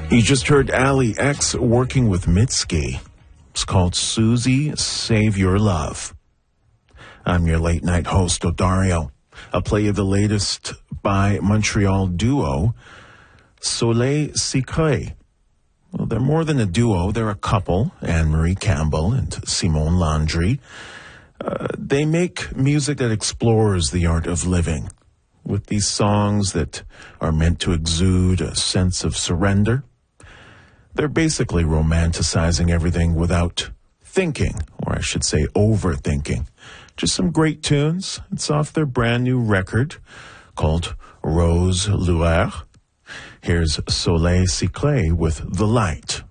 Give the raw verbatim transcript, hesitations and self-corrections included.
You just heard Ali X working with Mitski. It's called Susie, Save Your Love. I'm your late night host, Odario. I'll play you the latest by Montreal duo, Soleil Secret. Well, they're more than a duo. They're a couple, Anne-Marie Campbell and Simone Landry. Uh, they make music that explores the art of living, with these songs that are meant to exude a sense of surrender. They're basically romanticizing everything without thinking, or I should say overthinking. Just some great tunes. It's off their brand new record called Rose Lueur. Here's Soleil Secret with The Light.